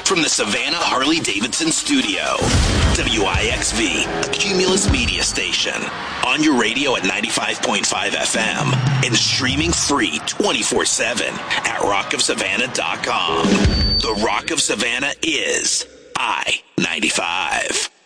from the Savannah Harley-Davidson studio. WIXV, a Cumulus media station. On your radio at 95.5 FM and streaming free 24/7 at rockofsavannah.com. The Rock of Savannah is I-95.